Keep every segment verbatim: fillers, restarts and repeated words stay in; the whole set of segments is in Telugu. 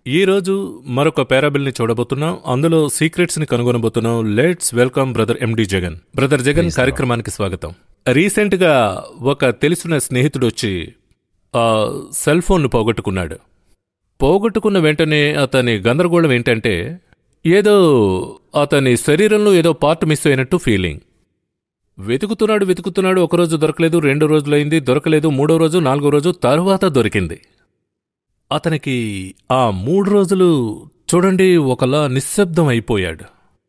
ఈరోజు మరొక పారాబిల్ని చూడబోతున్నాం. అందులో సీక్రెట్స్ని కనుగొనబోతున్నాం. Let's welcome brother MD Jagan. Brother Jagan, కార్యక్రమానికి స్వాగతం. రీసెంట్గా ఒక తెలిసిన స్నేహితుడు వచ్చి ఆ సెల్ ఫోన్ను పోగొట్టుకున్నాడు. పోగొట్టుకున్న వెంటనే అతని గందరగోళం ఏంటంటే, ఏదో అతని శరీరంలో ఏదో పార్ట్ మిస్ అయినట్టు ఫీలింగ్. వెతుకుతున్నాడు వెతుకుతున్నాడు ఒకరోజు దొరకలేదు, రెండు రోజులైంది దొరకలేదు, మూడో రోజు నాలుగో రోజు తరువాత దొరికింది. అతనికి ఆ మూడు రోజులు చూడండి ఒకలా నిశ్శబ్దం అయిపోయాడు.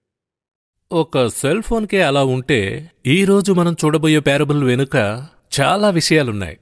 ఒక సెల్ ఫోన్కే అలా ఉంటే ఈరోజు మనం చూడబోయే పారబుల్ వెనుక చాలా విషయాలున్నాయి.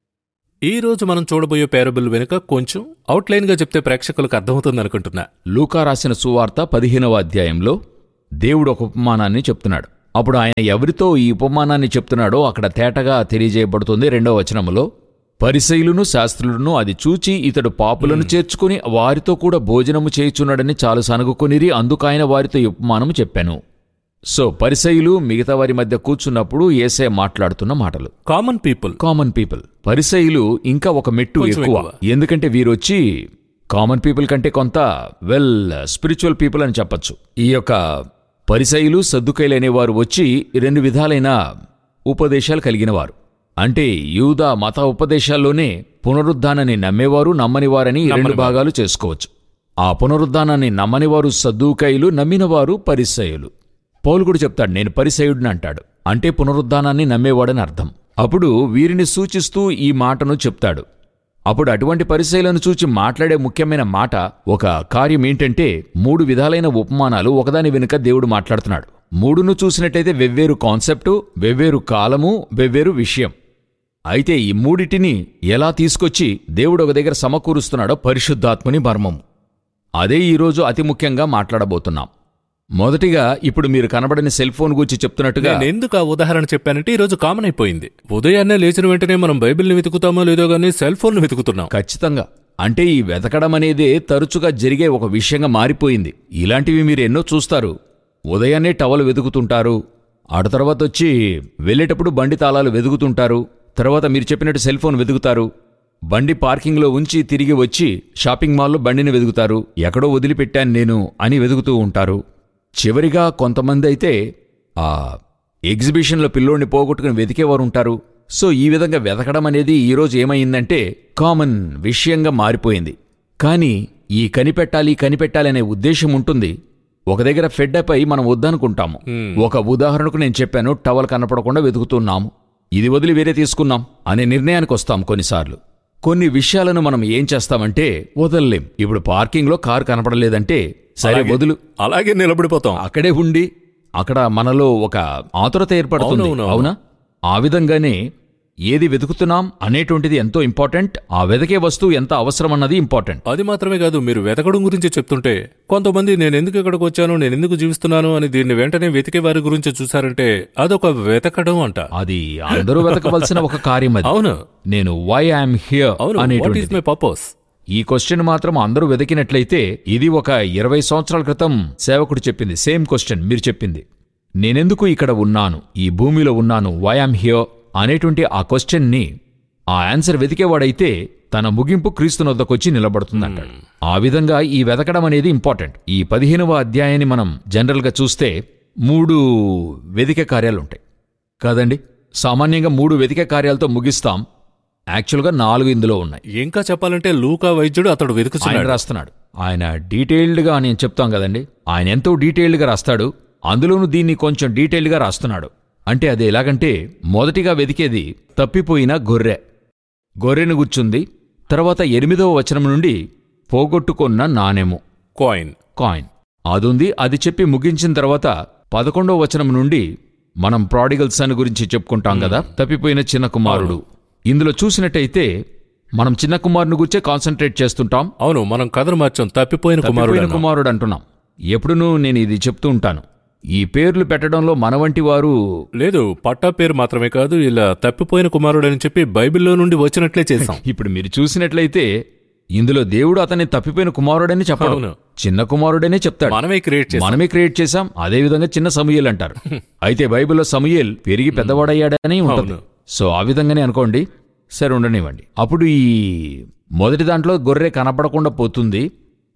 ఈరోజు మనం చూడబోయే పారబుల్ వెనుక కొంచెం అవుట్లైన్గా చెప్తే ప్రేక్షకులకు అర్థమవుతుంది అనుకుంటున్నా. లూకా రాసిన సువార్త పదిహేనవ అధ్యాయంలో దేవుడు ఒక ఉపమానాన్ని చెప్తున్నాడు. అప్పుడు ఆయన ఎవరితో ఈ ఉపమానాన్ని చెప్తున్నాడో అక్కడ తేటగా తెలియజేయబడుతుంది. రెండవ వచనములో, పరిసయ్యులను శాస్త్రులను అది చూచి ఇతడు పాపులను చేర్చుకుని వారితో కూడా భోజనము చేయుచున్నాడని చాలు సనుగుకొనిరి, అందుకైన వారితో ఈ ఉపమానము చెప్పాను. సో పరిసయ్యులు మిగతా వారి మధ్య కూర్చున్నప్పుడు యేసయ్య మాట్లాడుతున్న మాటలు. కామన్ పీపుల్ కామన్ పీపుల్ పరిసయ్యులు ఇంకా ఒక మెట్టు ఎక్కువ. ఎందుకంటే వీరొచ్చి కామన్ పీపుల్ కంటే కొంత వెల్ స్పిరిచువల్ పీపుల్ అని చెప్పచ్చు. ఈ యొక్క పరిసయ్యులు సద్దుకైలు అనేవారు వచ్చి రెండు విధాలైన ఉపదేశాలు కలిగినవారు. అంటే యూదా మత ఉపదేశాల్లోనే పునరుద్ధానాన్ని నమ్మేవారు, నమ్మనివారని రెండు భాగాలు చేసుకోవచ్చు. ఆ పునరుద్ధానాన్ని నమ్మనివారు సద్దూకైలు, నమ్మినవారు పరిసయ్యులు. పౌలు కూడా చెప్తాడు, నేను పరిసయ్యుడిని అంటాడు. అంటే పునరుద్ధానాన్ని నమ్మేవాడని అర్థం. అప్పుడు వీరిని సూచిస్తూ ఈ మాటను చెప్తాడు. అప్పుడు అటువంటి పరిసయ్యులను చూచి మాట్లాడే ముఖ్యమైన మాట, ఒక కార్యం ఏంటంటే మూడు విధాలైన ఉపమానాలు ఒకదాని వెనుక దేవుడు మాట్లాడుతున్నాడు. మూడును చూసినట్టయితే వెవ్వేరు కాన్సెప్టు, వెవ్వేరు కాలము, వెవ్వేరు విషయం. అయితే ఈ మూడిటిని ఎలా తీసుకొచ్చి దేవుడు ఒక దగ్గర సమకూరుస్తున్నాడో పరిశుద్ధాత్మని మర్మము. అదే ఈరోజు అతి ముఖ్యంగా మాట్లాడబోతున్నాం. మొదటిగా ఇప్పుడు మీరు కనబడని సెల్ ఫోన్ గురించి చెప్తున్నట్టుగా నేను ఎందుకు ఆ ఉదాహరణ చెప్పానంటే ఈరోజు కామన్ అయిపోయింది. ఉదయాన్నే లేచిన వెంటనే మనం బైబిల్ని వెతుకుతామో లేదో గానీ సెల్ ఫోన్ను వెతుకుతున్నాం. ఖచ్చితంగా. అంటే ఈ వెతకడం అనేదే తరచుగా జరిగే ఒక విషయంగా మారిపోయింది. ఇలాంటివి మీరు ఎన్నో చూస్తారు. ఉదయాన్నే టవల్ వెతుకుతుంటారు, ఆడ తర్వాత వచ్చి వెళ్ళేటప్పుడు బండి తాళాలు వెతుకుతుంటారు, తర్వాత మీరు చెప్పినట్టు సెల్ ఫోన్ వెతుకుతారు, బండి పార్కింగ్లో ఉంచి తిరిగి వచ్చి షాపింగ్ మాల్లో బండిని వెతుకుతారు, ఎక్కడో వదిలిపెట్టాను నేను అని వెతుకుతూ ఉంటారు. చివరిగా కొంతమంది అయితే ఆ ఎగ్జిబిషన్లో పిల్లోడిని పోగొట్టుకుని వెతికేవారు ఉంటారు. సో ఈ విధంగా వెతకడం అనేది ఈరోజు ఏమైందంటే కామన్ విషయంగా మారిపోయింది. కానీ ఈ కనిపెట్టాలి కనిపెట్టాలి అనే ఉద్దేశం ఉంటుంది. ఒక దగ్గర ఫెడ్డప్ అయి మనం వద్దనుకుంటాము. ఒక ఉదాహరణకు నేను చెప్పాను, టవల్ కనపడకుండా వెతుకుతున్నాము, ఇది వదిలి వేరే తీసుకున్నాం అనే నిర్ణయానికి వస్తాం. కొన్నిసార్లు కొన్ని విషయాలను మనం ఏం చేస్తామంటే వదలలేం. ఇప్పుడు పార్కింగ్లో కారు కనపడలేదంటే సరే వదులు, అలాగే నిలబడిపోతాం. అక్కడే ఉండి అక్కడ మనలో ఒక ఆతురత ఏర్పడుతుంది. అవునా? ఆ విధంగానే ఏది వెతుకుతున్నాం అనేటువంటిది ఎంతో ఇంపార్టెంట్. ఆ వెతకే వస్తువు ఎంత అవసరం అన్నది ఇంపార్టెంట్. అది మాత్రమే కాదు, మీరు వెతకడం గురించి చెప్తుంటే కొంతమంది నేను ఎందుకు ఇక్కడికి వచ్చాను, నేను ఎందుకు జీవిస్తున్నాను అని దీన్ని వెంటనే వెతికే వారి గురించి చూసారంటే అదొక వెతకడం అంట. అది అందరూ వెతకవలసిన ఒక కార్యం అది. అవును. నేను వై ఐఎమ్ హియర్ అనేటువంటిది మై పర్పస్. ఈ క్వశ్చన్ మాత్రం అందరూ వెతికినట్లయితే, ఇది ఒక ఇరవై సంవత్సరాల క్రితం సేవకుడు చెప్పింది సేమ్ క్వశ్చన్ మీరు చెప్పింది. నేనెందుకు ఇక్కడ ఉన్నాను, ఈ భూమిలో ఉన్నాను, వై ఐఎమ్ హియర్ అనేటువంటి ఆ క్వశ్చన్ని ఆ ఆన్సర్ వెతికేవాడైతే తన ముగింపు క్రీస్తునొద్దకొచ్చి నిలబడుతుందంటాడు. ఆ విధంగా ఈ వెతకడం అనేది ఇంపార్టెంట్. ఈ పదిహేనవ అధ్యాయాన్ని మనం జనరల్గా చూస్తే మూడు వెతికే కార్యాలుంటాయి కాదండి. సామాన్యంగా మూడు వెతికే కార్యాలతో ముగిస్తాం. యాక్చువల్గా నాలుగు ఇందులో ఉన్నాయి. ఇంకా చెప్పాలంటే లూకా వైద్యుడు అతడు వెతుకుతున్నాడు, రాస్తున్నాడు. ఆయన డీటెయిల్డ్గా నేను చెప్తాం కదండి, ఆయన ఎంతో డీటెయిల్డ్గా రాస్తాడు. అందులోనూ దీన్ని కొంచెం డీటెయిల్డ్గా రాస్తున్నాడు. అంటే అది ఎలాగంటే, మొదటిగా వెతికేది తప్పిపోయిన గొర్రె. గొర్రెను గుర్చుంది. తర్వాత ఎనిమిదవ వచనం నుండి పోగొట్టుకున్న నాణెము, కాయిన్ కాయిన్ అదుంది. అది చెప్పి ముగించిన తర్వాత పదకొండవ వచనం నుండి మనం ప్రాడిగల్ సన్ గురించి చెప్పుకుంటాం కదా, తప్పిపోయిన చిన్న కుమారుడు. ఇందులో చూసినట్టయితే మనం చిన్న కుమారుని గురించే కాన్సన్ట్రేట్ చేస్తుంటాం. అవును, మనం కథను మార్చాం, తప్పిపోయిన కుమారుడు కుమారుడు అంటున్నాం. ఎప్పుడునూ నేను ఇది చెప్తూ ఉంటాను, ఈ పేర్లు పెట్టడంలో మన వంటి వారు లేదు. పట్టా పేరు మాత్రమే కాదు, ఇలా తప్పిపోయిన కుమారుడు అని చెప్పి బైబిల్లో నుండి వచ్చినట్లే చేశాం. ఇప్పుడు మీరు చూసినట్లయితే ఇందులో దేవుడు అతన్ని తప్పిపోయిన కుమారుడని చెప్పడు, చిన్న కుమారుడనే చెప్తాడు. మనమే క్రియేట్ చేసాం మనమే క్రియేట్ చేశాం అదేవిధంగా చిన్న సమూయేల్ అంటారు. అయితే బైబిల్లో సమూయేల్ పెరిగి పెద్దవాడయ్యాడని ఉంటుంది. సో ఆ విధంగానే అనుకోండి. సరే ఉండనివ్వండి. అప్పుడు ఈ మొదటి దాంట్లో గొర్రె కనపడకుండా పోతుంది.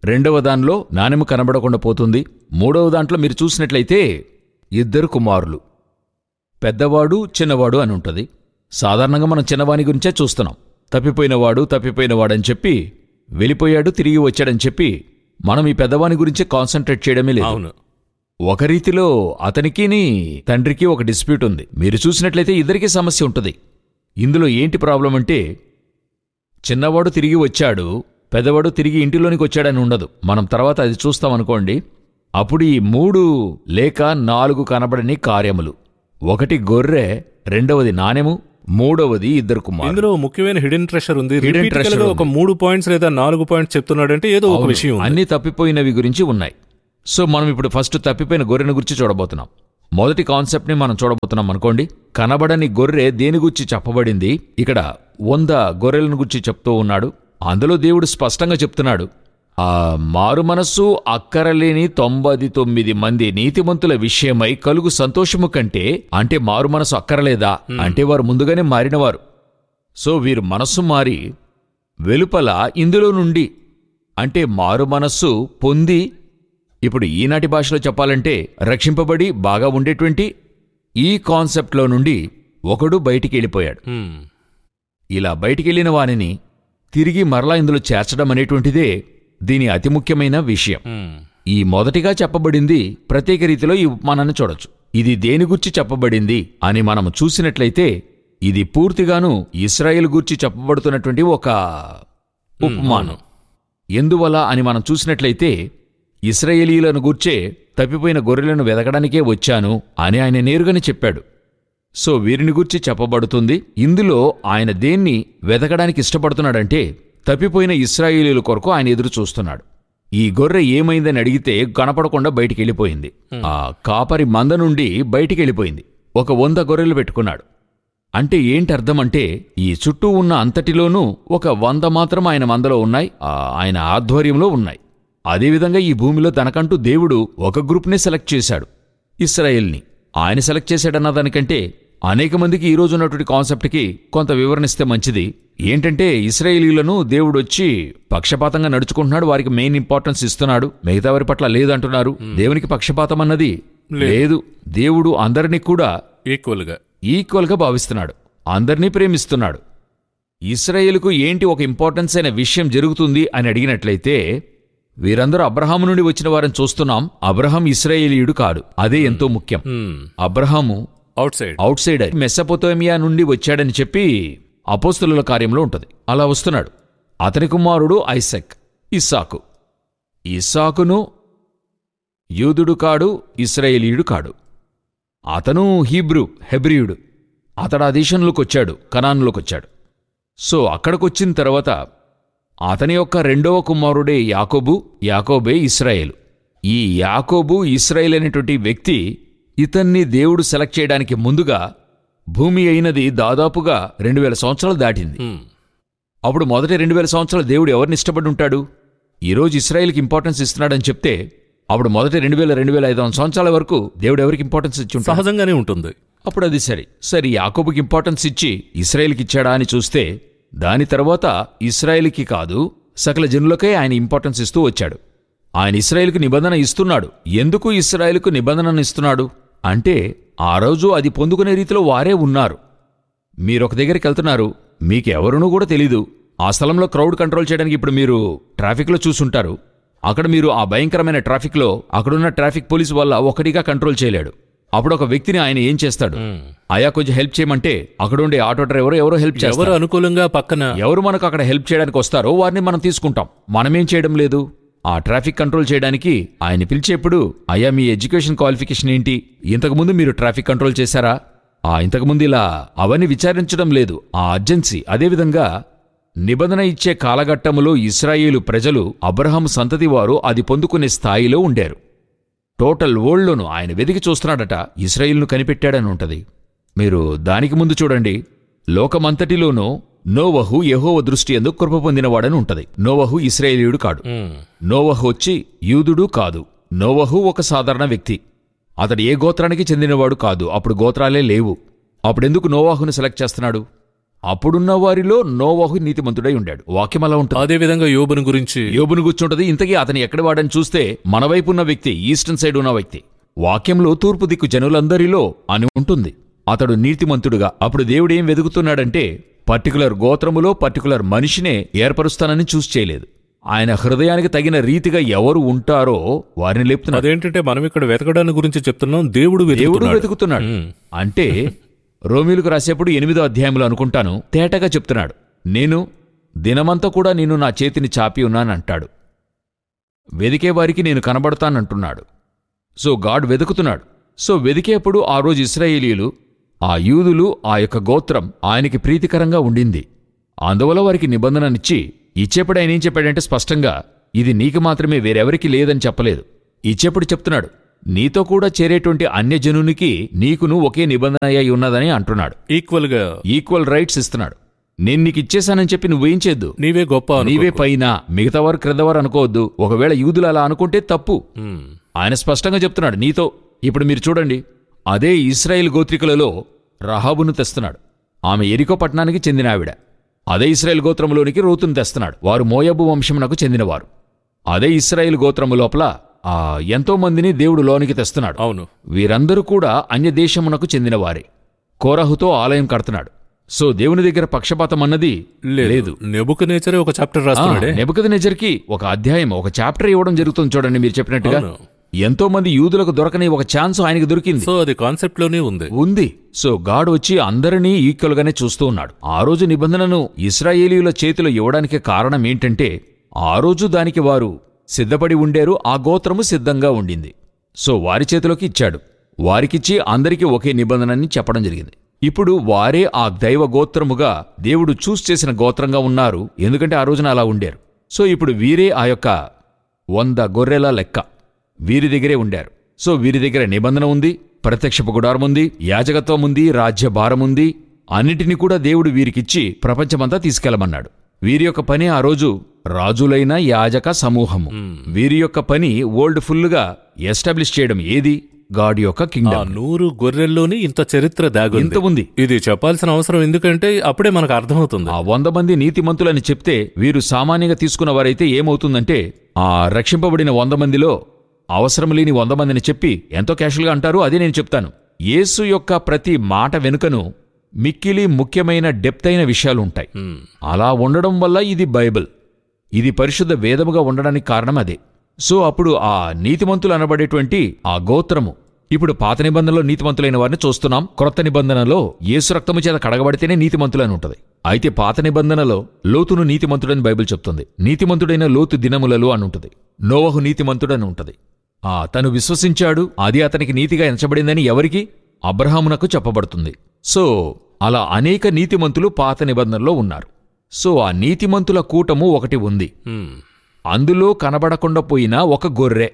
రెండవ దానిలో నాణెము కనబడకుండా పోతుంది. మూడవ దాంట్లో మీరు చూసినట్లయితే ఇద్దరు కుమారులు, పెద్దవాడు చిన్నవాడు అని ఉంటుంది. సాధారణంగా మనం చిన్నవాని గురించే చూస్తున్నాం. తప్పిపోయినవాడు తప్పిపోయినవాడని చెప్పి వెళ్ళిపోయాడు, తిరిగి వచ్చాడని చెప్పి మనం ఈ పెద్దవాని గురించే కాన్సన్ట్రేట్ చేయడమే లేదు. ఒక రీతిలో అతనికిని తండ్రికి ఒక డిస్ప్యూట్ ఉంది. మీరు చూసినట్లయితే ఇద్దరికీ సమస్య ఉంటుంది. ఇందులో ఏంటి ప్రాబ్లం అంటే, చిన్నవాడు తిరిగి వచ్చాడు, పెద్దవాడు తిరిగి ఇంటిలోనికి వచ్చాడని ఉండదు. మనం తర్వాత అది చూస్తామనుకోండి. అప్పుడు ఈ మూడు లేక నాలుగు కనబడని కార్యములు, ఒకటి గొర్రె, రెండవది నాణెము, మూడవది ఇద్దరు కుమారులు. ఇందులో ముఖ్యమైన హిడెన్ ట్రెషర్ ఉంది. రిపీటెడ్‌గా ఒక మూడు పాయింట్స్ లేదా నాలుగు పాయింట్స్ చెప్తున్నాడంటే ఏదో ఒక విషయం ఉంది. అన్ని తప్పిపోయినవి గురించి ఉన్నాయి. సో మనం ఇప్పుడు ఫస్ట్ తప్పిపోయిన గొర్రెను గురించి చూడబోతున్నాం. మొదటి కాన్సెప్ట్ని మనం చూడబోతున్నాం అనుకోండి. కనబడని గొర్రె దేని గురించి చెప్పబడింది? ఇక్కడ వంద గొర్రెలను గురించి చెప్తూ ఉన్నాడు. అందులో దేవుడు స్పష్టంగా చెప్తున్నాడు, ఆ మారు మనస్సు అక్కరలేని తొంభై తొమ్మిది మంది నీతిమంతుల విషయమై కలుగు సంతోషము కంటే, అంటే మారు మనసు అక్కరలేదా అంటే వారు ముందుగానే మారినవారు. సో వీరు మనస్సు మారి వెలుపల ఇందులో నుండి, అంటే మారు మనస్సు పొంది, ఇప్పుడు ఈనాటి భాషలో చెప్పాలంటే రక్షింపబడి బాగా ఉండేటువంటి ఈ కాన్సెప్ట్లో నుండి ఒకడు బయటికి వెళ్ళిపోయాడు. ఇలా బయటికెళ్లిన వానిని తిరిగి మరలా ఇందులో చేర్చడం అనేటువంటిదే దీని అతి ముఖ్యమైన విషయం. ఈ మొదటిగా చెప్పబడింది ప్రత్యేక రీతిలో ఈ ఉపమానాన్ని చూడొచ్చు. ఇది దేని గూర్చి చెప్పబడింది అని మనం చూసినట్లయితే ఇది పూర్తిగాను ఇశ్రాయేలు గూర్చి చెప్పబడుతున్నటువంటి ఒక ఉపమానం. ఎందువల్ల అని మనం చూసినట్లయితే, ఇశ్రాయేలీయులను గూర్చే తప్పిపోయిన గొర్రెలను వెదకడానికే వచ్చాను అని ఆయన నేరుగానే చెప్పాడు. సో వీరిని గూర్చి చెప్పబడుతుంది. ఇందులో ఆయన దేన్ని వెదకడానికి ఇష్టపడుతున్నాడంటే, తప్పిపోయిన ఇశ్రాయేలీయుల కొరకు ఆయన ఎదురు చూస్తున్నాడు. ఈ గొర్రె ఏమైందని అడిగితే కనపడకుండా బయటికెళ్ళిపోయింది. ఆ కాపరి మంద నుండి బయటికెళ్ళిపోయింది. ఒక వంద గొర్రెలు పెట్టుకున్నాడు. అంటే ఏంటి అర్థమంటే, ఈ చుట్టూ ఉన్న అంతటిలోనూ ఒక వంద మాత్రం ఆయన మందలో ఉన్నాయి, ఆయన ఆధ్వర్యంలో ఉన్నాయి. అదేవిధంగా ఈ భూమిలో తనకంటూ దేవుడు ఒక గ్రూప్నే సెలెక్ట్ చేశాడు, ఇశ్రాయేల్ని. ఆయన సెలెక్ట్ చేశాడన్న దానికంటే అనేక మందికి ఈరోజు ఉన్నటువంటి కాన్సెప్ట్కి కొంత వివరణిస్తే మంచిది. ఏంటంటే, ఇశ్రాయేలీయులను దేవుడు వచ్చి పక్షపాతంగా నడుచుకుంటున్నాడు, వారికి మెయిన్ ఇంపార్టెన్స్ ఇస్తున్నాడు, మిగతా వారి పట్ల లేదంటున్నారు. దేవునికి పక్షపాతం అన్నది లేదు. దేవుడు అందరినీ కూడా ఈక్వల్గా ఈక్వల్గా భావిస్తున్నాడు, అందరినీ ప్రేమిస్తున్నాడు. ఇశ్రాయేలుకు ఏంటి ఒక ఇంపార్టెన్స్ అయిన విషయం జరుగుతుంది అని అడిగినట్లయితే, వీరందరూ అబ్రహాము నుండి వచ్చిన వారిని చూస్తున్నాం. అబ్రహాం ఇశ్రాయేలీయుడు కాడు, అదే ఎంతో ముఖ్యం. Abraham out side out side మెసొపొతేమియా నుండి వచ్చాడని చెప్పి అపోస్తలుల కార్యంలో ఉంటుంది. అలా వస్తున్నాడు. అతని కుమారుడు ఐసక్, ఇస్సాకు. ఇస్సాకును యూదుడు కాడు, ఇశ్రాయేలీయుడు కాడు. అతను హీబ్రూ, హెబ్రీయుడు. అతడు ఆ దేశంలోకి వచ్చాడు, కనానులోకి వచ్చాడు. సో అక్కడికొచ్చిన తర్వాత అతని యొక్క రెండవ కుమారుడే యాకోబు, యాకోబే ఇశ్రాయేలు. ఈ యాకోబు ఇశ్రాయేల్ అనేటువంటి వ్యక్తి, ఇతన్ని దేవుడు సెలెక్ట్ చేయడానికి ముందుగా భూమి అయినది దాదాపుగా రెండు వేల సంవత్సరాలు దాటింది. అప్పుడు మొదటి రెండు వేల సంవత్సరాలు దేవుడు ఎవరిని ఇష్టపడి ఉంటాడు? ఈరోజు ఇశ్రాయేల్కి ఇంపార్టెన్స్ ఇస్తున్నాడని చెప్తే, అప్పుడు మొదటి రెండు వేల రెండు వేల ఐదు వందల సంవత్సరాల వరకు దేవుడు ఎవరికి ఇంపార్టెన్స్ ఇచ్చి ఉంటాడు? సహజంగానే ఉంటుంది. అప్పుడు అది సరే సరే యాకోబుకి ఇంపార్టెన్స్ ఇచ్చి ఇశ్రాయేల్కి ఇచ్చాడా అని చూస్తే, దాని తర్వాత ఇశ్రాయేలుకి కాదు, సకల జనులకే ఆయన ఇంపార్టెన్స్ ఇస్తూ వచ్చాడు. ఆయన ఇశ్రాయేలుకు నిబంధన ఇస్తున్నాడు. ఎందుకు ఇశ్రాయేలుకు నిబంధనను ఇస్తున్నాడు అంటే, ఆ రోజు అది పొందుకునే రీతిలో వారే ఉన్నారు. మీరొక దగ్గరికి వెళ్తున్నారు, మీకెవరునూ కూడా తెలీదు. ఆ స్థలంలో క్రౌడ్ కంట్రోల్ చేయడానికి ఇప్పుడు మీరు ట్రాఫిక్లో చూసుంటారు. అక్కడ మీరు ఆ భయంకరమైన ట్రాఫిక్లో అక్కడున్న ట్రాఫిక్ పోలీసు వల్ల ఒకటిగా కంట్రోల్ చేయలేడు. అప్పుడు ఒక వ్యక్తిని ఆయన ఏం చేస్తాడు? అయా కొంచెం హెల్ప్ చేయమంటే అక్కడుండే ఆటో డ్రైవర్ ఎవరో హెల్ప్ చేస్తారు. ఎవరు అనుకూలంగా పక్కన ఎవరు మనకు అక్కడ హెల్ప్ చేయడానికి వస్తారో వారిని మనం తీసుకుంటాం. మనమేం చేయడం లేదు. ఆ ట్రాఫిక్ కంట్రోల్ చేయడానికి ఆయన పిలిచేప్పుడు, అయ్యా మీ ఎడ్యుకేషన్ క్వాలిఫికేషన్ ఏంటి, ఇంతకుముందు మీరు ట్రాఫిక్ కంట్రోల్ చేశారా, ఆ ఇంతకుముందు ఇలా అవన్నీ విచారించడం లేదు. ఆ అర్జెన్సీ. అదేవిధంగా నిబంధన ఇచ్చే కాలఘట్టములో ఇశ్రాయేలు ప్రజలు, అబ్రహాము సంతతి వారు అది పొందుకునే స్థాయిలో ఉండారు. టోటల్ వరల్డ్లోనూ ఆయన వెదికి చూస్తున్నాడట, ఇశ్రాయేలును కనిపెట్టాడని ఉంటది. మీరు దానికి ముందు చూడండి, లోకమంతటిలోనూ నోవహు యెహోవా దృష్టి యందు కృప పొందినవాడని ఉంటది. నోవహు ఇశ్రాయేలీయుడు కాడు. నోవహు వచ్చి యూదుడు కాదు. నోవహు ఒక సాధారణ వ్యక్తి. అతడు ఏ గోత్రానికి చెందినవాడు కాదు. అప్పుడు గోత్రాలే లేవు. అప్పుడెందుకు నోవాహును సెలెక్ట్ చేస్తున్నాడు? అప్పుడున్న వారిలో నోవహు నీతిమంతుడై ఉండాడు. వాక్యం అలా ఉంటుంది. అదే విధంగా యోబుని గురించి యోబును కూర్చుంటది. ఇంతకీ అతని ఎక్కడి వాడని చూస్తే మన వైపు ఉన్న వ్యక్తి, ఈస్టర్న్ సైడ్ ఉన్న వ్యక్తి. వాక్యంలో తూర్పు దిక్కు జనులందరిలో అని ఉంటుంది. అతడు నీతిమంతుడుగా. అప్పుడు దేవుడు ఏం వెతుకుతున్నాడంటే పర్టికులర్ గోత్రములో పర్టికులర్ మనిషినే ఏర్పరుస్తానని చూసి చేయలేదు. ఆయన హృదయానికి తగిన రీతిగా ఎవరు ఉంటారో వారిని లేపుతున్నాడు. అదేంటంటే మనం ఇక్కడ వెతకడాన్ని గురించి చెప్తున్నాం, దేవుడు దేవుడు వెతుకుతున్నాడు. అంటే రోమీలకు రాసేప్పుడు ఎనిమిదో అధ్యాయంలో అనుకుంటాను తేటగా చెప్తున్నాడు, నేను దినమంతా కూడా నేను నా చేతిని చాపి ఉన్నానంటాడు. వెదికే వారికి నేను కనబడతానంటున్నాడు. So God వెతుకుతున్నాడు. సో వెదికేప్పుడు ఆ రోజు ఇశ్రాయేలీయులు, ఆ యూదులు, ఆ యొక్క గోత్రం ఆయనకి ప్రీతికరంగా ఉండింది. అందువల్ల వారికి నిబంధననిచ్చి ఇచ్చేప్పుడు ఆయన ఏం చెప్పాడంటే స్పష్టంగా, ఇది నీకు మాత్రమే, వేరెవరికి లేదని చెప్పలేదు. ఇచ్చేప్పుడు చెప్తున్నాడు, నీతో కూడా చేరేటువంటి అన్యజనునికి నీకును ఒకే నిబంధన అయి ఉన్నదని అంటున్నాడు. ఈక్వల్ గా ఈక్వల్ రైట్స్ ఇస్తున్నాడు. నేను నీకు ఇచ్చేశానని చెప్పి నువ్వేం చేద్దు, నీవే గొప్ప, నీవే పైన, మిగతావారు క్రిందవారు అనుకోవద్దు. ఒకవేళ యూదులు అలా అనుకుంటే తప్పు. ఆయన స్పష్టంగా చెప్తున్నాడు నీతో. ఇప్పుడు మీరు చూడండి, అదే ఇశ్రాయేల్ గోత్రికులలో రహాబును తెస్తున్నాడు. ఆమె ఎరికో పట్టణానికి చెందిన ఆవిడ. అదే ఇశ్రాయేల్ గోత్రములోనికి రూతును తెస్తున్నాడు. వారు మోయాబు వంశమునకు చెందినవారు. అదే ఇశ్రాయేల్ గోత్రము లోపల ఆ ఎంతో మందిని దేవుడు లోనికి తెస్తున్నాడు. అవును, వీరందరూ కూడా అన్యదేశమునకు చెందినవారే. కోరహుతో ఆలయం కడుతున్నాడు. సో దేవుని దగ్గర పక్షపాతం అన్నది లేదు. నెబుకద్నెజరే ఒక చాప్టర్ రాస్తున్నాడే. నెబుకద్నెజర్కి ఒక అధ్యాయం, ఒక చాప్టర్ ఇవ్వడం జరుగుతుంది. చూడండి మీరు చెప్పినట్టుగా ఎంతో మంది యూదులకు దొరకని ఒక ఛాన్స్ ఆయనకు దొరికింది. సో అది కాన్సెప్ట్ లోనే ఉంది ఉంది సో గాడ్ వచ్చి అందరినీ ఈక్వల్ గానే చూస్తూ ఉన్నాడు. ఆ రోజు నిబంధనను ఇశ్రాయేలీయుల చేతిలో ఇవ్వడానికి కారణం ఏంటంటే ఆ రోజు దానికి వారు సిద్ధపడి ఉండేరు. ఆ గోత్రము సిద్ధంగా ఉండింది. సో వారి చేతిలోకి ఇచ్చాడు. వారికిచ్చి అందరికీ ఒకే నిబంధనని చెప్పడం జరిగింది. ఇప్పుడు వారే ఆ దైవ గోత్రముగా దేవుడు చూస్ చేసిన గోత్రంగా ఉన్నారు. ఎందుకంటే ఆ రోజున అలా ఉండేరు. సో ఇప్పుడు వీరే ఆ యొక్క వంద గొర్రెల లెక్క వీరి దగ్గరే ఉండారు. సో వీరి దగ్గర నిబంధన ఉంది, ప్రత్యక్షపు గుడారం ఉంది, యాజకత్వం ఉంది, రాజ్యభారముంది. అన్నిటినీ కూడా దేవుడు వీరికిచ్చి ప్రపంచమంతా తీసుకెళ్లమన్నాడు. వీరి యొక్క పని ఆ రోజు రాజులైన యాజక సమూహము. వీరి యొక్క పని వరల్డ్ ఫుల్గా ఎస్టాబ్లిష్ చేయడం. ఏది? గాడ్ యొక్క కింగ్డమ్. నూరు గొర్రెల్లోని ఇంత చరిత్ర దాగు ఇంత ఉంది. ఇది చెప్పాల్సిన అవసరం ఎందుకంటే అప్పుడే మనకు అర్థమవుతుంది. ఆ వంద మంది నీతిమంతులని చెప్తే వీరు సామాన్యంగా తీసుకున్న వారైతే ఏమవుతుందంటే ఆ రక్షింపబడిన వంద మందిలో అవసరం లేని వంద మందిని చెప్పి ఎంతో క్యాషువల్గా అంటారు. అదే నేను చెప్తాను. యేసు యొక్క ప్రతి మాట వెనుకను మిక్కిలి ముఖ్యమైన డెప్త్ అయిన విషయాలు ఉంటాయి. అలా ఉండడం వల్ల ఇది బైబిల్, ఇది పరిశుద్ధ వేదముగా ఉండడానికి కారణం అదే. సో అప్పుడు ఆ నీతిమంతులు అనబడేటువంటి ఆ గోత్రము, ఇప్పుడు పాత నిబంధనలో నీతిమంతులైన వారిని చూస్తున్నాం. క్రొత్త నిబంధనలో యేసు రక్తము చేత కడగబడితేనే నీతిమంతులని ఉంటుంది. అయితే పాత నిబంధనలో లోతును నీతిమంతుడని బైబిల్ చెప్తుంది. నీతిమంతుడైన లోతు దినములలో అని ఉంటుంది. నోవహు నీతిమంతుడని ఉంటుంది. ఆ తను విశ్వసించాడు, అది అతనికి నీతిగా ఎంచబడిందని ఎవరికి? అబ్రహామునకు చెప్పబడుతుంది. సో అలా అనేక నీతిమంతులు పాత నిబంధనలో ఉన్నారు. సో ఆ నీతిమంతుల కూటము ఒకటి ఉంది. అందులో కనబడకుండా పోయిన ఒక గొర్రె.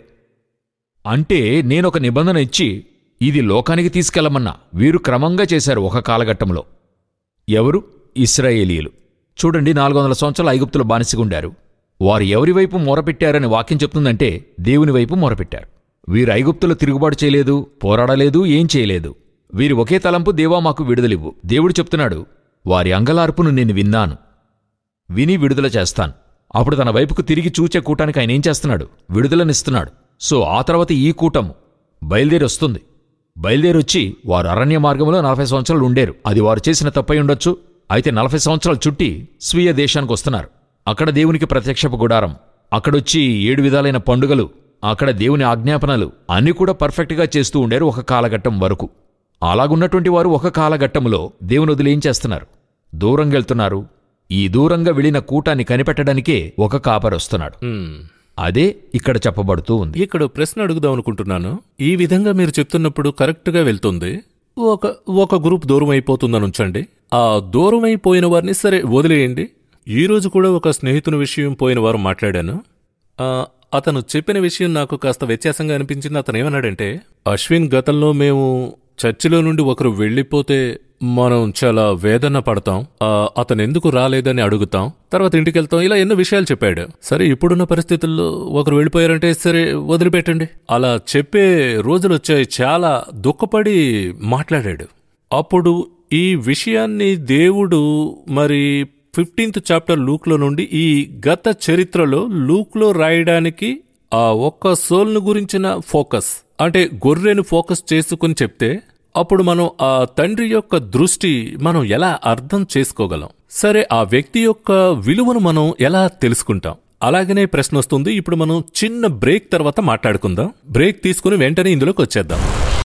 అంటే నేనొక నిబంధన ఇచ్చి ఇది లోకానికి తీసుకెళ్లమన్నా వీరు క్రమంగా చేశారు ఒక కాలఘట్టంలో. ఎవరు? ఇశ్రాయేలీయులు. చూడండి, నాలుగు వందల సంవత్సరాలు ఐగుప్తులో బానిసగుండారు. వారు ఎవరి వైపు మొరపెట్టారని వాక్యం చెప్తుందంటే దేవుని వైపు మొరపెట్టారు. వీరు ఐగుప్తులో తిరుగుబాటు చేయలేదు, పోరాడలేదు, ఏం చేయలేదు. వీరి ఒకే తలంపు, దేవా మాకు విడుదలివ్వు. దేవుడు చెప్తున్నాడు, వారి అంగలార్పును నేను విన్నాను, విని విడుదల చేస్తాను. అప్పుడు తన వైపుకు తిరిగి చూచే కూటానికి ఆయన ఏం చేస్తున్నాడు? విడుదలనిస్తున్నాడు. సో ఆ తర్వాత ఈ కూటము బయలుదేరి వస్తుంది. బయలుదేరొచ్చి వారు అరణ్య మార్గంలో నలభై సంవత్సరాలు ఉండేరు. అది వారు చేసిన తప్పై ఉండొచ్చు. అయితే నలభై సంవత్సరాలు చుట్టి స్వీయ దేశానికి వస్తున్నారు. అక్కడ దేవునికి ప్రత్యక్షపు గుడారం, అక్కడొచ్చి ఏడు విధాలైన పండుగలు, అక్కడ దేవుని ఆజ్ఞాపనలు అన్నీ కూడా పర్ఫెక్ట్గా చేస్తూ ఉండేరు ఒక కాలఘట్టం వరకు. అలాగున్నటువంటి వారు ఒక కాలఘట్టంలో దేవుని వదిలి ఏం చేస్తున్నారు? దూరంగెళ్తున్నారు. ఈ దూరంగా వెళ్ళిన కూటాన్ని కనిపెట్టడానికే ఒక కాపరొస్తున్నాడు. అదే ఇక్కడ చెప్పబడుతూ ఉంది. ఇక్కడ ప్రశ్న అడుగుదాం అనుకుంటున్నాను. ఈ విధంగా మీరు చెప్తున్నప్పుడు కరెక్ట్గా వెళ్తుంది. ఒక ఒక గ్రూప్ దూరం అయిపోతుందని ఉంచండి. ఆ దూరం అయిపోయిన వారిని సరే వదిలేయండి. ఈ రోజు కూడా ఒక స్నేహితుని విషయం పోయిన వారు మాట్లాడాను. అతను చెప్పిన విషయం నాకు కాస్త వ్యత్యాసంగా అనిపించింది. అతను ఏమన్నాడంటే, అశ్విన్, గతంలో మేము చర్చిలో నుండి ఒకరు వెళ్ళిపోతే మనం చాలా వేదన పడతాం, అతను ఎందుకు రాలేదని అడుగుతాం, తర్వాత ఇంటికి వెళ్తాం, ఇలా ఎన్నో విషయాలు చెప్పాడు. సరే, ఇప్పుడున్న పరిస్థితుల్లో ఒకరు వెళ్ళిపోయారంటే సరే వదిలిపెట్టండి, అలా చెప్పే రోజులు వచ్చాయి. చాలా దుఃఖపడి మాట్లాడాడు. అప్పుడు ఈ విషయాన్ని దేవుడు మరి ఫిఫ్టీన్త్ చాప్టర్ లూక్లో నుండి ఈ గత చరిత్రలో లూక్లో రాయడానికి ఆ ఒక్క సోల్ను గురించిన ఫోకస్ అంటే గొర్రెను ఫోకస్ చేసుకుని చెప్తే అప్పుడు మనం ఆ తండ్రి యొక్క దృష్టి మనం ఎలా అర్థం చేసుకోగలం? సరే, ఆ వ్యక్తి యొక్క విలువను మనం ఎలా తెలుసుకుంటాం? అలాగనే ప్రశ్న వస్తుంది. ఇప్పుడు మనం చిన్న బ్రేక్ తర్వాత మాట్లాడుకుందాం. బ్రేక్ తీసుకుని వెంటనే ఇందులోకి వచ్చేద్దాం.